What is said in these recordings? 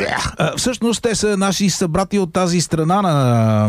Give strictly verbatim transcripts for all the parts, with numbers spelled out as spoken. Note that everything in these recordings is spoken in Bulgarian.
Yeah. Всъщност те са наши събрати от тази страна на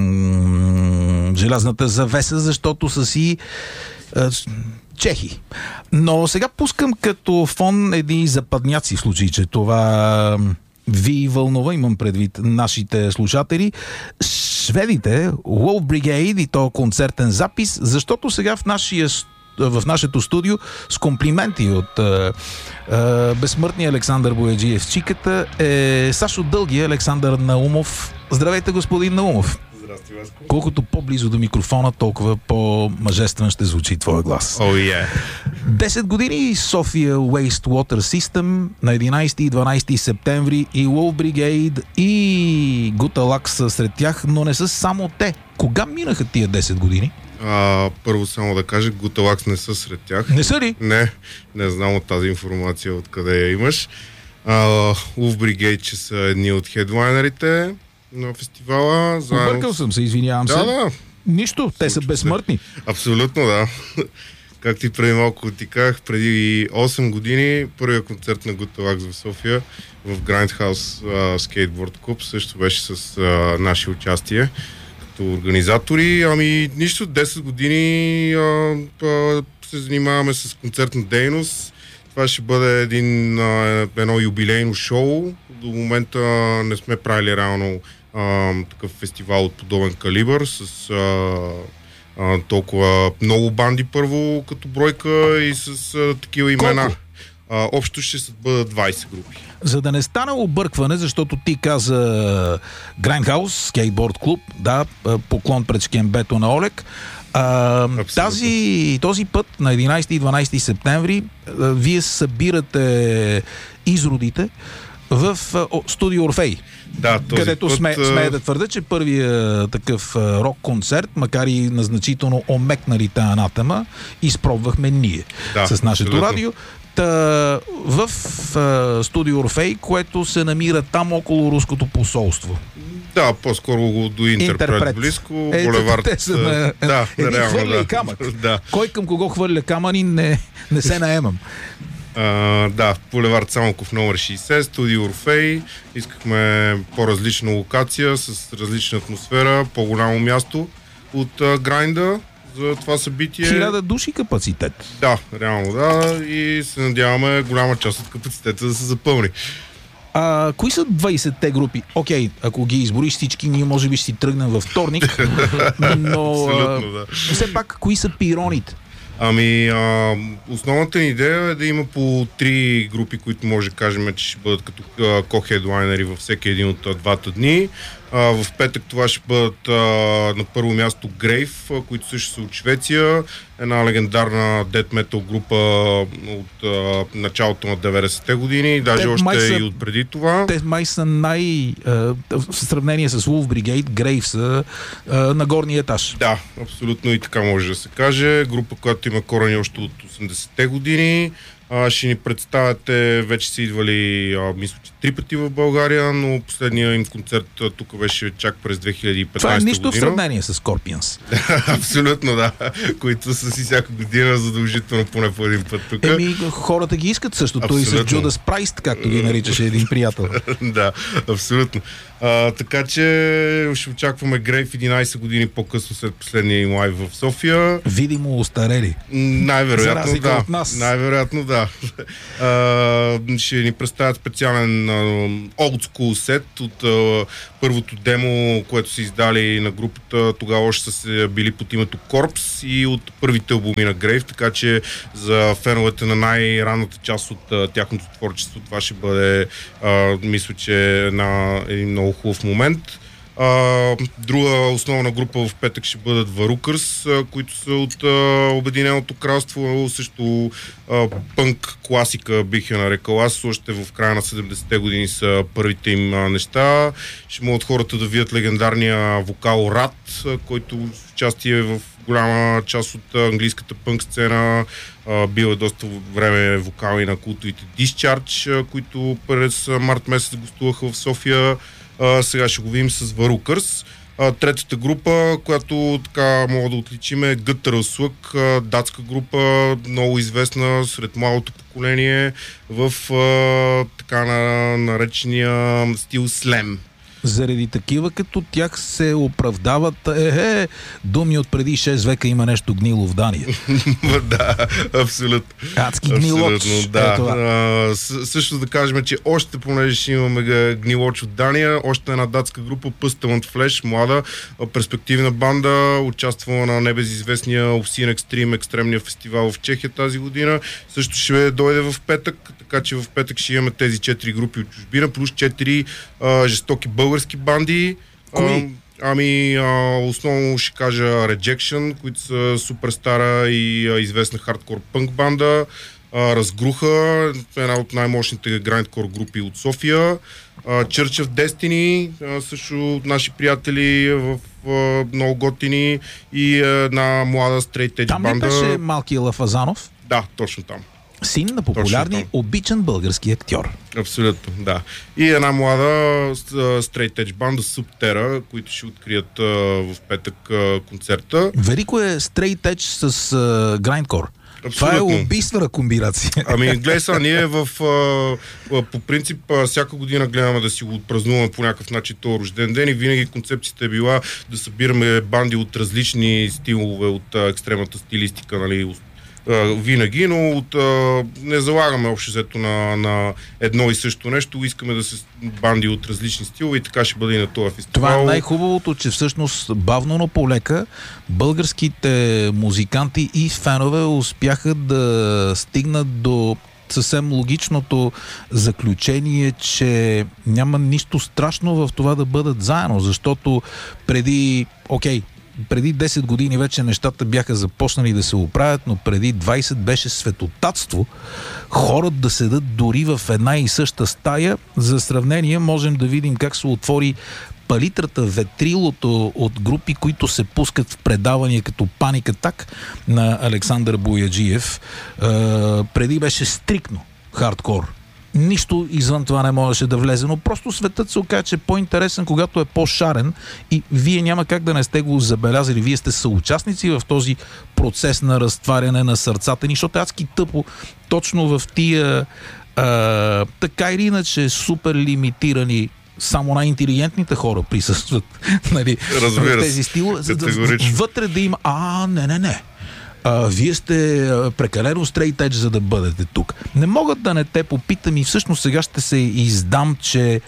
м- желязната завеса, защото са си а, чехи. Но сега пускам като фон едни западняци, в случай, че това ви вълнува, имам предвид нашите слушатели. Шведите, Wolf Brigade и то концертен запис, защото сега в нашия в нашето студио с комплименти от е, е, безсмъртния Александър Бояджиев Чиката е Сашо Дълги, Александър Наумов. Здравейте, господин Наумов. Здрасти, Васко. Колкото по-близо до микрофона, толкова по-мъжествен ще звучи твоя глас. Oh, yeah. десет години София Wastewater System на единайсети и дванайсети септември и Wolf Brigade и Гуталак са сред тях, но не са само те. Кога минаха тия десет години? А, първо само да кажа, Гуталакс не са сред тях. Не са ли? Не, не знам от тази информация откъде я имаш. А, Wolf Brigade, че са едни от хедлайнерите на фестивала. Заедно... Объркал съм се, извинявам да, се. Да, Нищо, те са безсмъртни. Абсолютно, да. Както и преди малко ти казах, преди осем години първият концерт на Гуталакс в София в Grindhouse Skateboard Club също беше с а, наше участие като организатори. Ами нищо, десет години а, а, се занимаваме с концертна дейност. Това ще бъде един, а, едно юбилейно шоу. До момента не сме правили реално а, такъв фестивал от подобен калибър с а, а, толкова много банди първо като бройка и с а, такива имена. Колко? А, общо ще бъдат двайсет групи. За да не стане объркване, защото ти каза Grindhouse, Skateboard Club, да, поклон пред шкембето на Олег. А, тази, този път на единайсети и дванайсети септември а, вие събирате изродите в а, студио Орфей. Да, този където път, сме, сме да твърда, че първият такъв рок-концерт, макар и на значително омекналите анатема, изпробвахме ние да, с нашето абсолютно. радио. Та, в а, студио Орфей, което се намира там около руското посолство. Да, по-скоро до Интерпрет, Интерпрет. близко. Е, булевард. те са на, да, един реално, хвърля да. и камък. Да. Кой към кого хвърля камъни, не, не се наемам. Uh, да, булевард Самоков номер шейсет, студио Орфей. Искахме по-различна локация, с различна атмосфера, по-голямо място от uh, грайнда за това събитие. Хиляда души капацитет. Да, реално да. И се надяваме голяма част от капацитета да се запълни. А, кои са двайсетте групи? Окей, ако ги избориш всички, ние може би ще си тръгнем във вторник. Но абсолютно, да. все пак, кои са пироните? Ами, а, основната ни идея е да има по три групи, които може да кажем, че ще бъдат като ко-хедлайнери във всеки един от а, двата дни. А, в петък това ще бъдат а, на първо място Grave, а, които също са от Швеция. Една легендарна дет метал група от а, началото на деветдесетте години, даже те още са, и от преди това. Те май са най... А, в сравнение с Wolf Brigade, Grave са а, на горния етаж. Да, абсолютно и така може да се каже. Група, която има корени още от осемдесетте години. А, ще ни представяте, вече са идвали, а, мисля, че три пъти в България, но последния им концерт а, тук беше чак през две хиляди и петнайсета година. Това е нищо в сравнение с Scorpions. Абсолютно, да. Които са си всяка година задължително поне по един път тук. Еми, хората ги искат същото. Абсолютно. И с Judas Priest, както ги наричаше един приятел. Да, абсолютно. А, така че ще очакваме Grave единайсет години по-късно след последния им лайв в София. Видимо остарели. Най-вероятно да. От нас. Най-вероятно да. А, ще ни представят специален old school сет от а, първото демо, което са издали на групата. Тогава още са се били под името Corpse и от първите албуми на Grave, така че за феновете на най-ранната част от а, тяхното творчество това ще бъде, а, мисля, че на един много хубав момент. Uh, друга основна група в петък ще бъдат Varukers, uh, които са от uh, Обединеното кралство, също uh, пънк класика бих я нарекал аз, още в края на седемдесетте години са първите им uh, неща. Ще могат хората да видят легендарния вокал Рат, uh, който в участие в голяма част от uh, английската пънк сцена, uh, бил е доста време вокали на култовите Discharge, uh, които през март месец гостуваха в София. Uh, сега ще го видим с Varukers. Uh, третата група, която така мога да отличим е Guttural Slug, uh, датска група, много известна сред младото поколение в uh, така на наречения стил слем. Заради такива като тях се оправдават е, думи от преди шест века има нещо гнило в Дания. Да, абсолютно. Адски гнилоч. Да. А, също да кажем, че още, понеже ще имаме гнилоч от Дания, още една датска група, Pestilent Flesh, млада, перспективна банда, участвала на небезизвестния Obscene Extreme, екстремния фестивал в Чехия тази година. Също ще дойде в петък, така че в петък ще имаме тези четири групи от чужбина, плюс четири а, жестоки български банди. А, ами, а, основно ще кажа Rejection, които са супер стара и а, известна хардкор пънк банда. А, Разгруха, една от най-мощните грайндкор групи от София. А, Church of Destiny, а, също наши приятели в а, много готини, и една млада straight edge там банда. Там ли беше малкия Лафазанов? Да, точно там. Син на популярния, обичан български актьор. Абсолютно, да. И една млада straight edge банда Subterra, които ще открият а, в петък а, концерта. Велико е straight edge с uh, grindcore. Това е убийствена комбинация. Ами, гледай са, ние в, а, по принцип а, всяка година гледаме да си го отпразнуваме по някакъв начин този рожден ден, и винаги концепцията е била да събираме банди от различни стилове, от а, екстремната стилистика, нали, винаги, но от, а, не залагаме общо взето на, на едно и също нещо, искаме да се банди от различни стилове, и така ще бъде и на този фестивал. Това е най-хубавото, че всъщност бавно, но полека българските музиканти и фенове успяха да стигнат до съвсем логичното заключение, че няма нищо страшно в това да бъдат заедно, защото преди, окей, преди десет години вече нещата бяха започнали да се оправят, но преди двайсет беше светотатство хората да седат дори в една и съща стая. За сравнение можем да видим как се отвори палитрата, ветрилото от групи, които се пускат в предавания като Паник Атак на Александър Бояджиев. Е, преди беше стриктно хардкор. Нищо извън това не можеше да влезе, но просто светът се оказа, че е по-интересен, когато е по-шарен, и вие няма как да не сте го забелязали. Вие сте съучастници в този процес на разтваряне на сърцата ни, защото е адски тъпо точно в тия а, така или иначе супер лимитирани, само най-интелигентните хора присъстват, нали, в тези стилове, за да вътре да има а, не, не, не. А, вие сте прекалено straight edge, за да бъдете тук. Не могат да не те попитам, и всъщност сега ще се издам, че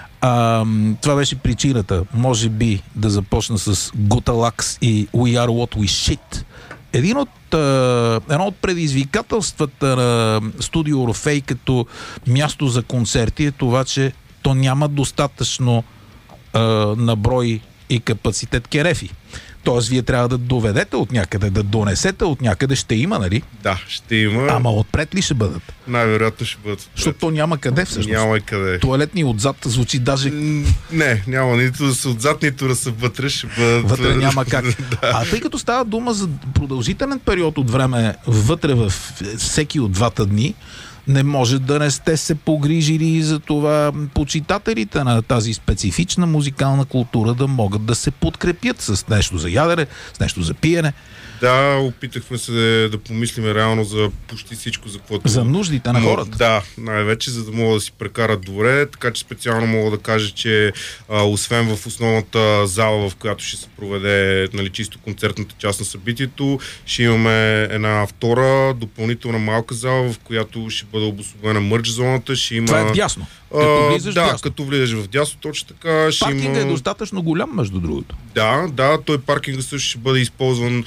а, това беше причината, може би, да започна с Gutalax и We Are What We Shit. Един от, а, едно от предизвикателствата на Студио Орфей като място за концерти е това, че то няма достатъчно а, наброй и капацитет керефи. Тоест, вие трябва да доведете от някъде, да донесете от някъде, ще има, нали? Да, ще има. Ама отпред ли ще бъдат? Най-вероятно ще бъдат. Защото то няма къде всъщност. Няма и къде. Туалетни отзад звучи даже... Не, няма нито да са отзад, нито да са вътре, ще бъдат... Вътре няма как. Да. А тъй като става дума за продължителен период от време вътре в всеки от двата дни, не може да не сте се погрижили за това почитателите на тази специфична музикална култура да могат да се подкрепят с нещо за ядене, с нещо за пиене. Да, опитахме се да помислиме реално за почти всичко, за каквото... За нуждите на хората. Да, най-вече, за да могат да си прекарат добре, така че специално мога да кажа, че а, освен в основната зала, в която ще се проведе, нали, чисто концертната част на събитието, ще имаме една втора допълнителна малка зала, в която ще бъде обособена мърч зоната. Ще има... Това е дясно. Като влизаш да, дясно. като влизаш в дясно, точно така. Ще паркинга има... е достатъчно голям, между другото. Да, да, той паркинга също ще бъде използван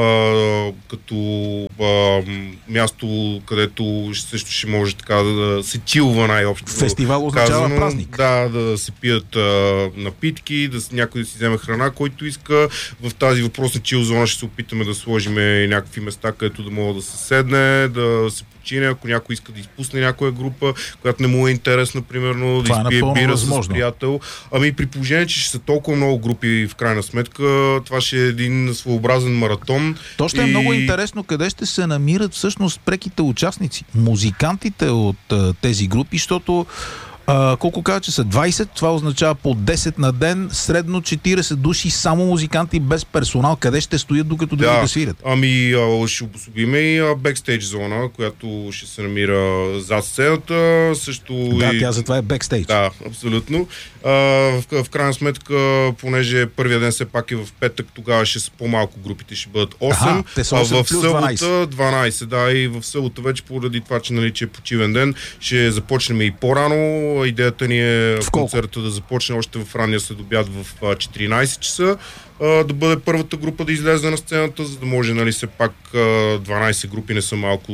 а, като а, място, където също ще може така да се чилва най-общо. Фестивал означава казано, празник. Да, да се пият а, напитки, да някой да си вземе храна, който иска. В тази въпросна чил зона ще се опитаме да сложим и някакви места, където да мога да се седне, да се почине, ако някой иска да изпусне някоя група, която не му е интересна, примерно, това да изпие бира с приятел. Ами при положение, че ще са толкова много групи в крайна сметка, това ще е един своеобразен маратон. То ще и... е много интересно къде ще се намират всъщност преките участници, музикантите от а, тези групи, защото А, колко каза, че са двайсет, това означава по десет на ден, средно четирийсет души, само музиканти без персонал. Къде ще стоят докато да, другите свирят? Ами а, ще обособиме и бекстейдж зона, която ще се намира зад сцената. Също да, и... тя затова е бекстейдж. Да, абсолютно. А, в, в крайна сметка, понеже първия ден все пак е в петък, тогава ще са по-малко групите, ще бъдат осем. Аха, те са осем а в плюс събота дванайсет, да, и в събота вече поради това, че нали, че е почивен ден, ще започнем и по-рано. Идеята ни е в концерта да започне още в ранния следобяд в четиринайсет часа, да бъде първата група да излезе на сцената, за да може, нали, все пак дванайсет групи не са малко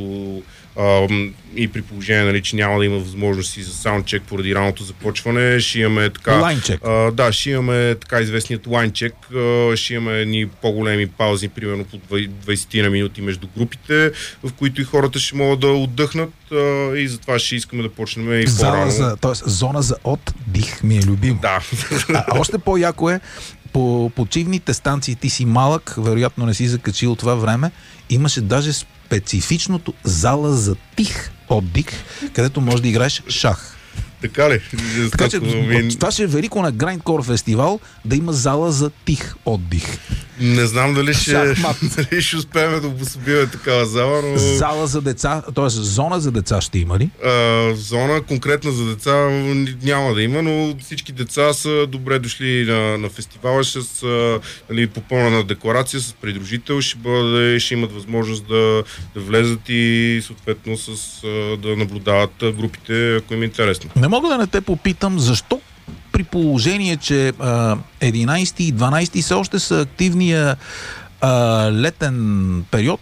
Uh, и при положение, нали, че няма да има възможности за саундчек поради раното започване, ще имаме така... Лайнчек. Uh, да, ще имаме така известният лайнчек, uh, ще имаме едни по-големи паузи, примерно по двайсет на минути между групите, в които и хората ще могат да отдъхнат uh, и затова ще искаме да почнем и по-рано. За, тоест, зона за отдих ми е любим. Да. А, още по-яко е, по почивните станции ти си малък, вероятно не си закачил това време, имаше даже специфичното зала за тих отдих, където можеш да играеш шах. Така ли? Така че това ще е велико на Grindcore фестивал да има зала за тих отдих. Не знам дали ще, дали ще успеем да обособиме такава зала, но... Зала за деца, т.е. зона за деца ще има ли? А, зона конкретна за деца няма да има, но всички деца са добре дошли на, на фестивала с нали, попълнена декларация, с придружител, ще, бъде, ще имат възможност да, да влезат и съответно с, да наблюдават групите, ако им е интересно. Не мога да не те попитам, защо при положение, че а, единайсети и дванайсети все още са активния а, летен период,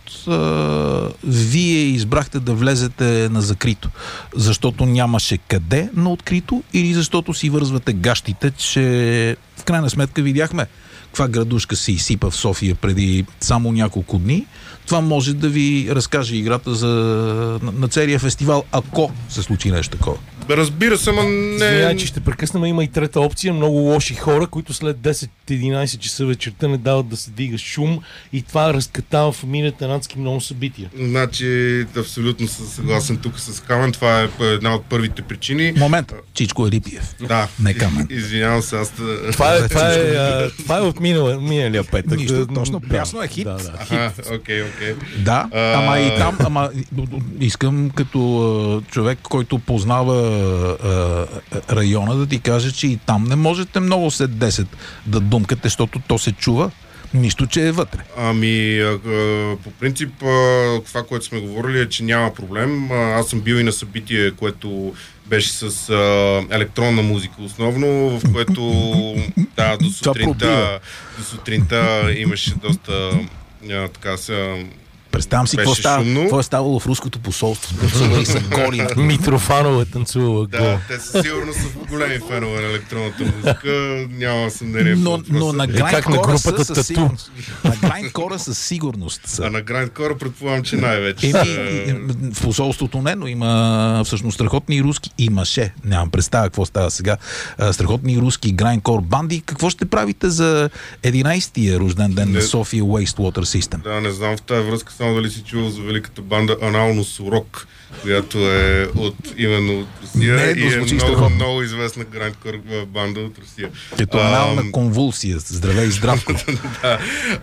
а, вие избрахте да влезете на закрито? Защото нямаше къде на открито или защото си вързвате гащите, че в крайна сметка видяхме каква градушка се изсипа в София преди само няколко дни. Това може да ви разкаже играта за, на, на целия фестивал, ако се случи нещо такова. Разбира се, но не... Извинявай, че ще прекъснем, има и трета опция. Много лоши хора, които след десет-единайсет часа вечерта не дават да се дига шум и това разкатава фамилията на адски много събития. Значи, абсолютно съм съгласен тук с Камен. Това е една от първите причини. Момент, Чичко Елипиев. Да. Не Камен. Извинявам се, аз... Това е, това е, а, това е от минала, миналия петък. Нищо, точно, прясно е хит. Да, да. Аха, окей, окей. Да, ама и там, ама искам като човек, който познава района, да ти кажа, че и там не можете много след десет да думкате, защото то се чува. Нищо, че е вътре. Ами, а, а, по принцип, а, това, което сме говорили е, че няма проблем. А, аз съм бил и на събитие, което беше с а, електронна музика основно, в което да, до сутринта, до сутринта имаше доста а, така са... Представям си какво става, какво е ставало в руското посолство. Танцували са голи. Митрофанова е танцувала да, гол. те са сигурно са големи фенове на електронната музика. Няма съмнение. Но, но на Grindcore са със сигурност. На Grindcore със сигурност са. А на Grindcore предполагам, че най-вече. Еми, в посолството не, но има всъщност страхотни руски. Имаше, нямам представа какво става сега. Страхотни руски Grindcore банди. Какво ще правите за единайсетия рожден ден не, на София Wastewater System? Да, не знам в тази връзка само дали си чувал за великата банда Аналнус Рок, която е от именно от Русия. Не, и е много, много известна Grindcore банда от Русия. Като анална а, конвулсия. Здравей и здравко. Да.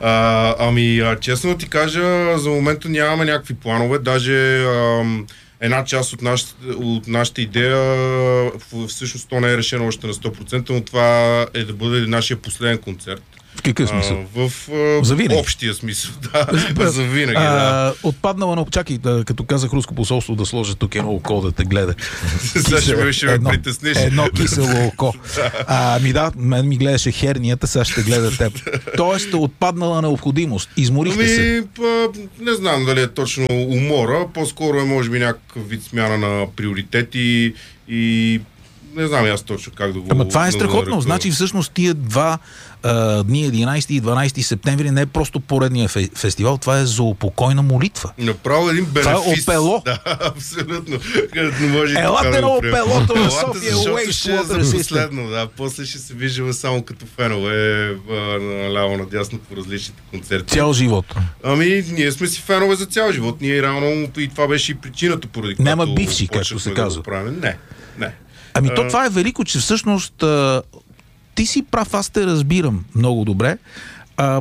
А, ами, а, честно да ти кажа, за момента нямаме някакви планове. Даже а, една част от нашата, от нашата идея, всъщност то не е решено още на сто процента, но това е да бъде нашия последен концерт. В какъв смисъл? А, в а, общия смисъл, да. За винаги, да. Отпаднала, но чакай, да, като казах руско посолство, да сложа тук едно око да те гледа. Сега ще, ще ме притесниш. Едно кисело око. А, ми да, мен ми гледаше хернията, сега ще гледа теб. Тоест, отпаднала необходимост. Изморихте се. Па, не знам дали е точно умора, по-скоро е може би някакъв вид смяна на приоритети и не знам аз точно как да го... Ама това е страхотно. Да значи всъщност тия два а, дни, единайсети и дванайсети септември, не е просто поредния фе- фестивал, това е за упокойна молитва. Направо един бенефис. Това е опело. Да, абсолютно. Може елате на опелото на София Wastewater System. Последно, да. После ще се виждаме само като фенове наляво надясно по различните концерти. Цял живот. Ами, ние сме си фенове за цял живот. Ние реално и това беше и причината, поради Няма бивши, както се казва. Да не, не. Ами то това е велико, че всъщност а, ти си прав, аз те разбирам много добре. А,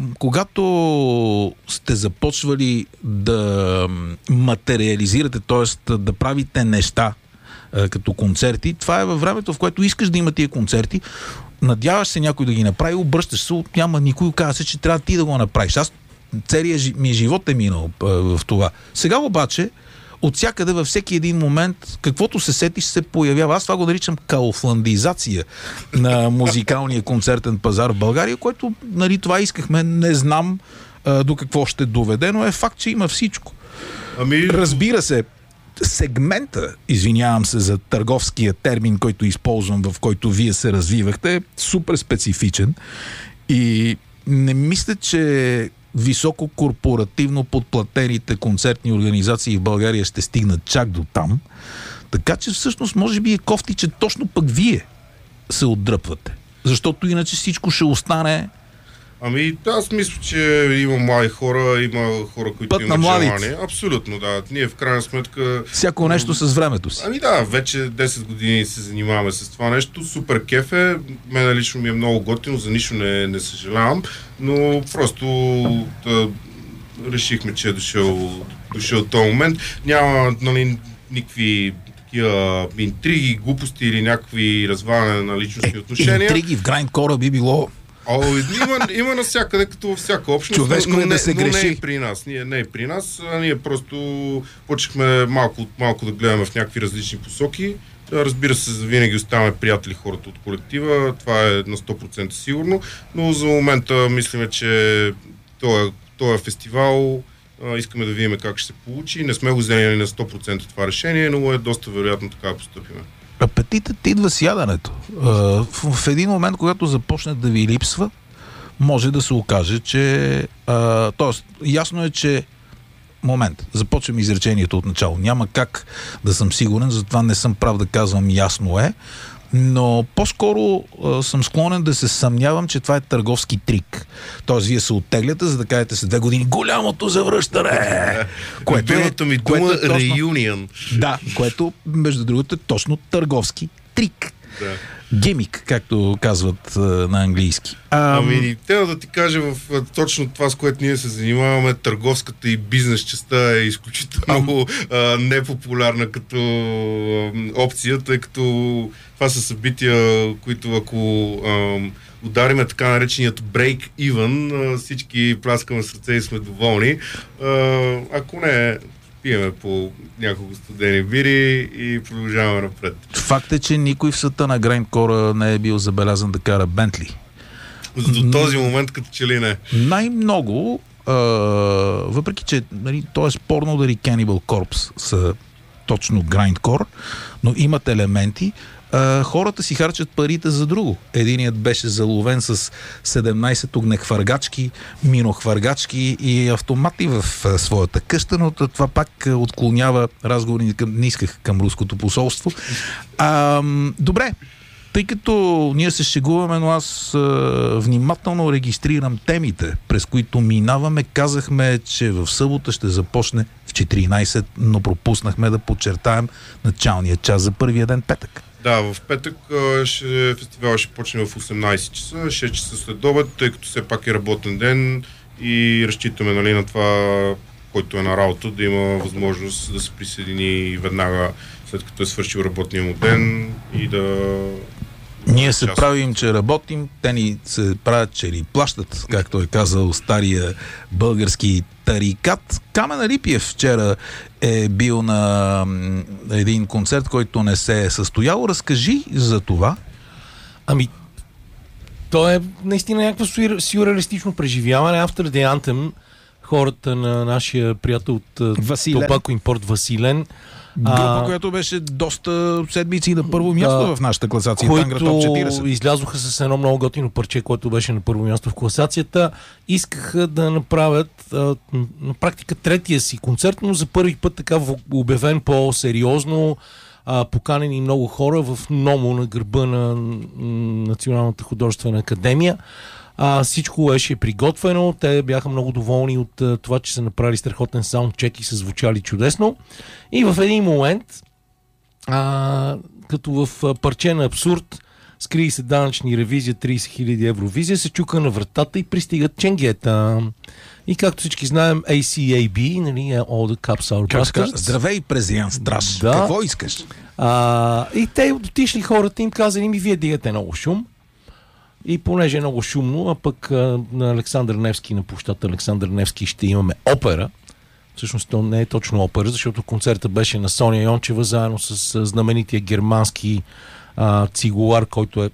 когато сте започвали да материализирате, т.е. да правите неща а, като концерти, това е във времето, в което искаш да има тия концерти, надяваш се някой да ги направи, обръщаш се, няма никой, казва се, че трябва ти да го направиш. Аз целият ми живот е минал а, в това. Сега обаче от всякъде във всеки един момент, каквото се сетиш, се появява. Аз това го наричам кауфландизация на музикалния концертен пазар в България, което, нали, това искахме, не знам а, до какво ще доведе, но е факт, че има всичко. Ами... Разбира се, сегмента, извинявам се за търговския термин, който използвам, в който вие се развивахте, е супер специфичен и не мисля, че високо корпоративно подплатените концертни организации в България ще стигнат чак до там. Така че всъщност може би е кофти, че точно пък вие се отдръпвате. Защото иначе всичко ще остане... Ами аз мисля, че има млади хора, има хора, които Път имат на желание. Абсолютно, да. Ние в крайна сметка... Всяко нещо с времето си. Ами да, вече десет години се занимаваме с това нещо. Супер кеф е. Мене лично ми е много готино, за нищо не, не съжалявам, но просто да, решихме, че е дошъл, дошъл този момент. Няма, нали, никакви такива интриги, глупости или някакви разваляне на личностни е, отношения. Интриги в грайндкора би било... О, има, има навсякъде, като във всяка общност, Човешко но, е да се но не греши. и при нас. Ние, не и при нас, а ние просто почнахме малко, малко да гледаме в някакви различни посоки. Разбира се, винаги оставаме приятели хората от колектива, това е на сто процента сигурно, но за момента мислиме, че този, този фестивал а, искаме да видим как ще се получи. Не сме го взели на сто процента това решение, но е доста вероятно така да постъпим. Апетитът идва с яденето. В, в един момент, когато започне да ви липсва, може да се окаже, че... А, тоест, ясно е, че... Момент, започвам изречението от начало. Няма как да съм сигурен, затова не съм прав да казвам ясно е, но по-скоро а, съм склонен да се съмнявам, че това е търговски трик. Тоест, вие се оттегляте, за да кажете след две години голямото завръщане! Което е, ми което дума е точно, реюнион. Да, което, между другото, е точно търговски трик. Да. Гимик, както казват а, на английски. А, Ами, трябва да ти кажа в а, точно това, с което ние се занимаваме, търговската и бизнес частта е изключително а, непопулярна като а, опция, тъй като това са събития, които ако а, удариме така нареченият break even, а, всички пляскаме сърце и сме доволни. А, ако не, пиеме по няколко студени бири и продължаваме напред. Факт е, че никой в света на грайндкора не е бил забелязан да кара Бентли. До този момент като че ли не. Най-много, а, въпреки че, нали, то е спорно дали Cannibal Corpse са точно грайндкор, но имат елементи, а, хората си харчат парите за друго. Единият беше заловен с седемнайсет огнехвъргачки, минохвъргачки и автомати в а, своята къща, но това пак а, отклонява разговори, към, не исках към руското посолство. А, добре, тъй като ние се шегуваме, но аз а, внимателно регистрирам темите, през които минаваме. Казахме, че в събота ще започне в четиринайсет, но пропуснахме да подчертаем началния час за първия ден, петък. Да, в петък ще, фестивал ще почне в осемнайсет часа, шест часа след обед, тъй като все пак е работен ден и разчитаме, нали, на това, който е на работа, да има възможност да се присъедини веднага след като е свършил работния му ден и да... Ние се правим, че работим, те ни се правят, че ни плащат, както е казал стария български тарикат. Камен Алипиев вчера е бил на един концерт, който не се е състоял. Разкажи за това. Ами, то е наистина някакво сюрреалистично преживяване. After the Anthem, хората на нашия приятел от Tobacco Import Василен, група, а, която беше доста седмици на първо място да, в нашата класация. Които излязоха с едно много готино парче, което беше на първо място в класацията. Искаха да направят а, на практика третия си концерт, но за първи път така обявен по-сериозно, а, поканени много хора в НОМО на гърба на Националната художествена академия. А, всичко беше приготвено, те бяха много доволни от а, това, че са направили страхотен саундчек и са звучали чудесно. И в един момент а, като в а, парче на абсурд, скрии се данъчни ревизия, трийсет хиляди евро визия, се чука на вратата и пристигат ченгета. И както всички знаем, ей си ей би, нали, All the Cops Are Bastards. Здравей, президент Страш. Да. Какво искаш? А, и те отишли хората им казали ми, вие дигате много шум. И понеже е много шумно, а пък а, на Александър Невски, на площадта Александър Невски ще имаме опера. Всъщност то не е точно опера, защото концерта беше на Соня Йончева заедно с, с знаменития германски а, цигулар, който е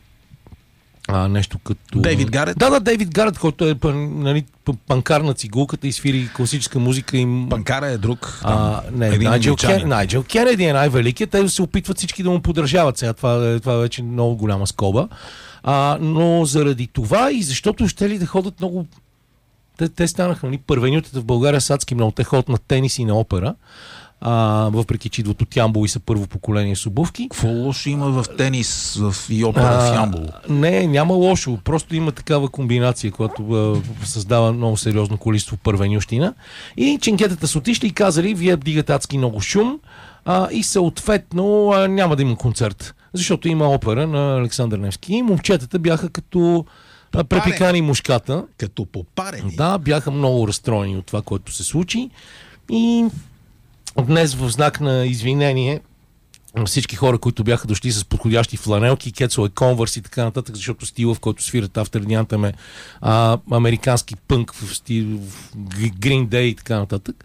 а, нещо като... Дейвид Гарет? Да, да, Дейвид Гарет, който е нали, панкар на цигулката и свири класическа музика. Им... Панкара е друг. А, не, Найджел, Кен, Найджел Кенеди е най-великият. Те се опитват всички да му поддържават сега. Това, това е вече много голяма скоба. А, но заради това и защото ще ли да ходят много... Те, те станаха нали, първенютите в България с адски много. Те ходят на тенис и на опера. А, въпреки че идват от Ямбол и са първо поколение с обувки. Какво лошо има в тенис в и опера а, в Ямбол? Не, няма лошо. Просто има такава комбинация, която а, създава много сериозно количество първенющина. И ченгетата са отишли и казали, вие вдигате адски много шум а, и съответно а, няма да има концерт. Защото има опера на Александър Невски. И момчетата бяха като а, препикани мушката. Като попарени. Да, бяха много разстроени от това, което се случи. И днес в знак на извинение всички хора, които бяха дошли с подходящи фланелки, кецове, конвърс и така нататък, защото стила, в който свират After the Anthem е а, американски пънк в стил в Green Day и така нататък.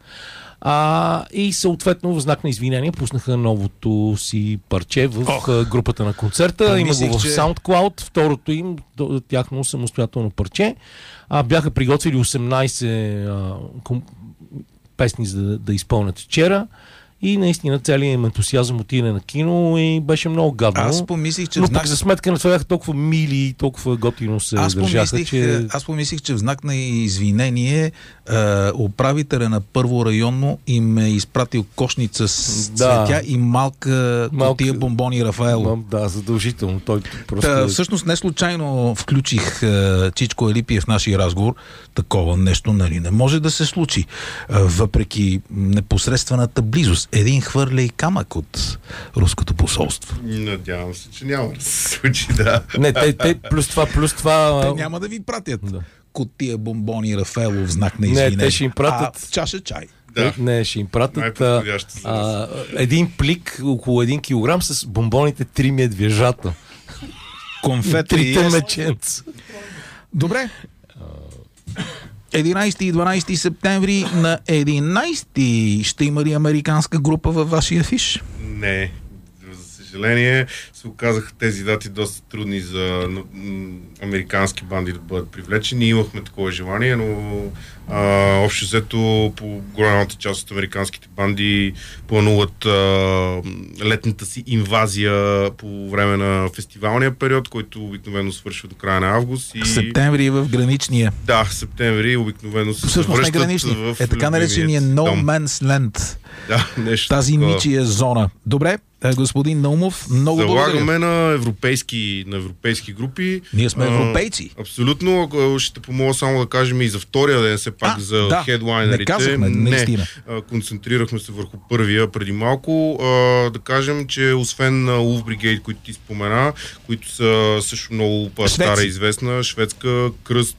А, и съответно в знак на извинение пуснаха новото си парче в Ох, групата на концерта. Има мислих, го в че... SoundCloud, второто им, тяхно самостоятелно парче. А, бяха приготвили осемнайсет а, ком... песни за да, да изпълнят вчера. И наистина целият им ентусиазъм отиде на кино и беше много гадно. Аз помислих, че но знак... пък за сметка на това бяха толкова мили и толкова готино се аз държаха, помислих, че... Аз помислих, че в знак на извинение е, управителя на първо районно им е изпратил кошница с да. цветя и малка Малка... кутия бомбони Рафаело. Да, задължително. Той просто... Та, всъщност не случайно включих е, Чичко Елипиев в нашия разговор. Такова нещо нали, не може да се случи. Е, въпреки непосредствената близост. Един хвърля и камък от руското посолство. Надявам се, че няма да се случи, да. Не, те, те плюс това, плюс това... Те няма да ви пратят да. кутия бомбони Рафаело в знак на извинение. Не, те ще им пратят... А, чаша чай. Да. Не, ще им пратят а, а, един плик около един килограм с бомбоните три медвежата. Конфети. Трите меченца. Добре. единайсети и дванайсети септември на единайсети ще има ли американска група във вашия афиш? Не. За съжаление се оказаха тези дати доста трудни за м- американски банди да бъдат привлечени. Имахме такова желание, но а, общо взето по голямата част от американските банди плануват а, летната си инвазия по време на фестивалния период, който обикновено свършва до края на август. И... Септември в граничния. Да, септември обикновено се всъщност не гранични. в Е така наречения No Man's Land. Да, нещо тази такова. ничия зона. Добре, господин Наумов, много благодаря. Залагаме на европейски, на европейски групи. Ние сме европейци. А, абсолютно. Ще помогна само да кажем и за втория ден, все пак а, за да, хедлайнерите. Не казахме, наистина. Не, концентрирахме се върху първия преди малко. А, да кажем, че освен на Wolf Brigade, които ти спомена, които са също много стара известна, шведска кръст,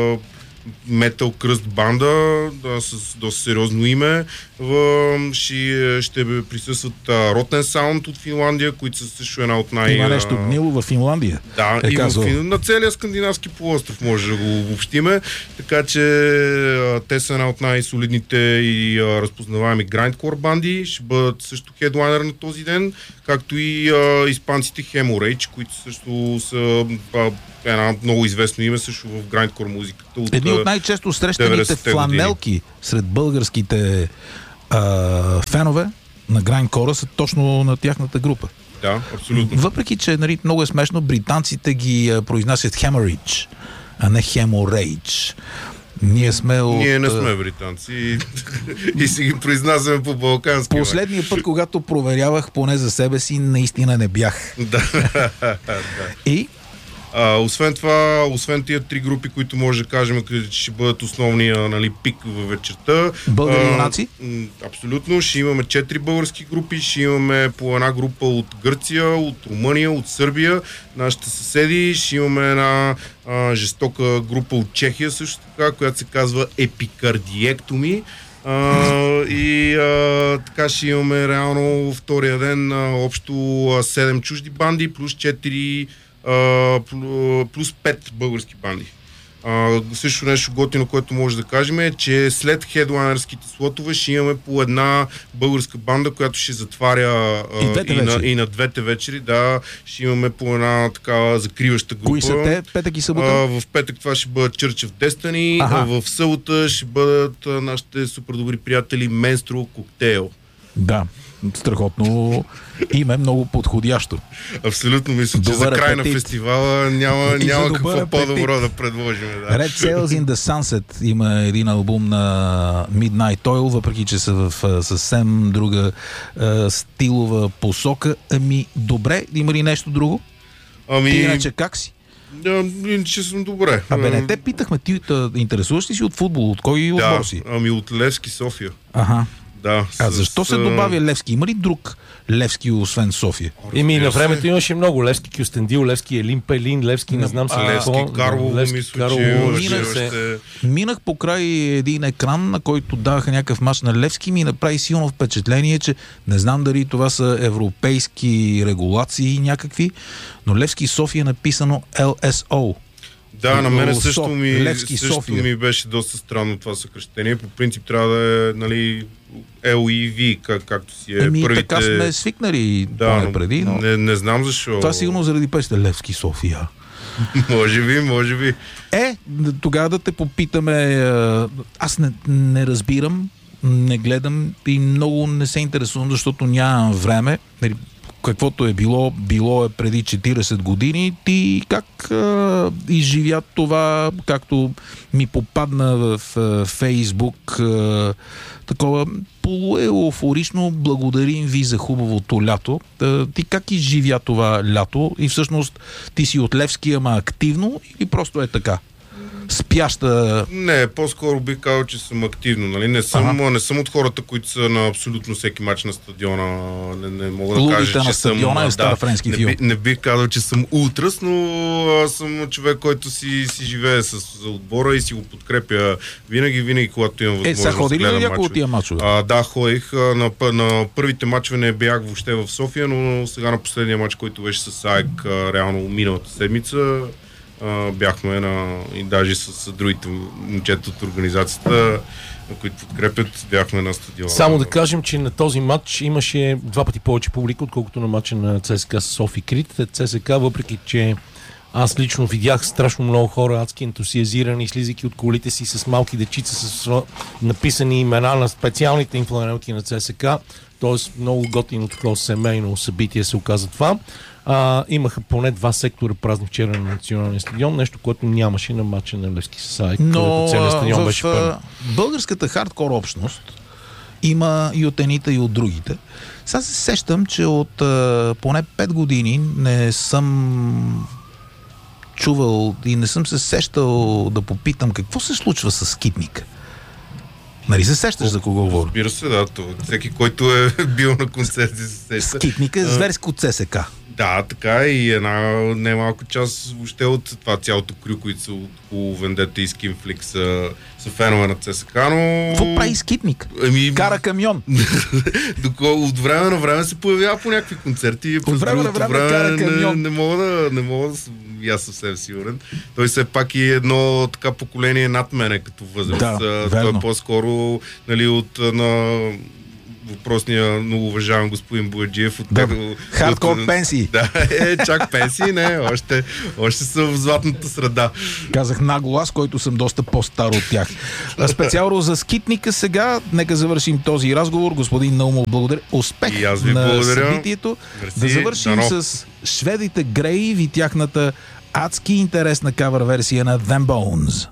метал кръст банда, да, с доста сериозно име. В, ще, ще присъстват Rotten Sound от Финландия, които са също една от най... Има нещо гнило в Финландия. Да, е и в, на целия скандинавски полуостров може да го обобщиме. Така че те са една от най-солидните и а, разпознаваеми грайндкор банди. Ще бъдат също хедлайнер на този ден, както и а, испанците Hemorrhage, които също са а, една много известно име също в грайндкор музиката. От, едни от най-често срещаните фланелки години сред българските а, фенове на грайндкора са точно на тяхната група. Да, абсолютно. Въпреки, че нали, много е смешно, британците ги а, произнасят Hemorrhage, а не Hemorrhage. Ние сме от... Ние не сме британци и, и си ги произнасяме по балкански. Последния път, когато проверявах поне за себе си, наистина не бях. Да. И А, освен това, освен тия три групи, които може да кажем, че ще бъдат основния, нали, пик във вечерта. Българи юнаци? Абсолютно. Ще имаме четири български групи, ще имаме по една група от Гърция, от Румъния, от Сърбия, нашите съседи. Ще имаме една а, жестока група от Чехия също така, която се казва Епикардиектоми. Uh, и uh, така ще имаме реално втория ден uh, общо uh, седем чужди банди плюс четири uh, плюс пет български банди. Uh, също нещо готино, което може да кажем е, че след хедлайнерските слотове ще имаме по една българска банда, която ще затваря uh, и, и, на, и на двете вечери. Да, ще имаме по една такава закриваща група. Кои са те? Петък и събота? Uh, в петък това ще бъдат Church of Destiny, а в събота ще бъдат uh, нашите супер добри приятели Menstrual Cocktail. Да, страхотно име, много подходящо. Абсолютно мисля, че добър за край апетит. На фестивала няма, няма какво апетит. По-добро да предложим. Да. Red Sails in the Sunset има един албум на Midnight Oil, въпреки че са в а, съвсем друга а, стилова посока. Ами, добре, има ли нещо друго? Ами... Ти иначе как си? Да, иначе съм добре. Абе, не те питахме, ти интересуваш ли си от футбол? От кой да, отбор си? Ами от Левски, София. Аха. Да, а с, защо се добавя Левски? Има ли друг Левски, освен София? Еми, на времето имаше много. Левски Кюстендил, Левски Елин Пелин, Левски не знам а, Левски Карлово, Левски мисля, Карлово, че минах, се... минах покрай един екран, на който даваха някакъв мач на Левски, ми направи силно впечатление, че не знам дали това са европейски регулации някакви, но Левски София е написано Ел Ес О. Да, на мен също, Со, ми, Левски, също ми беше доста странно това съкръщение. По принцип трябва да е, нали, Ел и Ви, как, както си е Еми, първите... така сме свикнали да, но преди, но... Не, не знам защо. Това сигурно заради песните Левски София. Може би, може би. Е, тогава да те попитаме... Аз не, не разбирам, не гледам и много не се интересувам, защото нямам време. Каквото е било, било е преди четирийсет години. Ти как а, изживя това, както ми попадна в а, Фейсбук, а, такова полуеуфорично благодарим ви за хубавото лято. А, ти как изживя това лято и всъщност ти си от Левски, ама активно или просто е така? Спяща... Не, по-скоро би казал, че съм активно. Нали? Не, съм, ага. не съм от хората, които са на абсолютно всеки мач на стадиона. Не, не мога да Лудите кажа, на че стадиона съм... е стар да, френски не, филм. Би, не бих казал, че съм ултрас, но аз съм човек, който си, си живее с отбора и си го подкрепя винаги, винаги, когато имам възможност. Е, сега ходи ли на някои от тия мачове? А, да, ходих. На, на първите мачове не бях въобще в София, но сега на последния мач, който беше с АЕК, реално миналата седмица, Uh, бяхме на, и даже с, с другите момчета от организацията, които подкрепят, бяхме на стадиона. Само да кажем, че на този матч имаше два пъти повече публика, отколкото на матча на ЦСКА с Софи Крит. ЦСКА, въпреки че аз лично видях страшно много хора, адски ентусиазирани, слизайки от колите си с малки дечица, с написани имена на специалните им фланелки на ЦСКА, т.е. много готино такова семейно събитие се оказа това. А, имаха поне два сектора празни вчера на националния стадион, нещо, което нямаше на матча на Левски с АЕК, но целият стадион беше пълен. Българската хардкор общност има и от едните, и от другите. Сега се сещам, че от а, поне пет години не съм чувал и не съм се сещал да попитам какво се случва с Скитник. Нали се сещаш за кого говоря? Разбира се, да. То, всеки, който е бил на концерти, се сеща. Скитник е зверско ЦСКА. Да, така и една немалка част въобще от това цялото крю, които са около Вендета и Скинфлик са, са фенове на ЦСКА, но... Какво прави Скитник? Ами... Кара камион. От време на време се появява по някакви концерти. От време на време, време кара камион. Не, не мога да... Не мога да и аз съвсем сигурен. Той все пак и едно така поколение над мене като възраст. Да, той е по-скоро, нали, от на въпросния многоуважаван господин Бояджиев. От да, него, хардкор от, пенсии. Да, е, чак пенсии, не, още, още съм в златната среда. Казах нагло аз, който съм доста по-стар от тях. Специално за Скитника сега, нека завършим този разговор. Господин Наумов, благодаря. Успех на благодаря. събитието. Мерси, да завършим дано. с шведите Грейв и тяхната адски интересна кавър версия на Them Bones.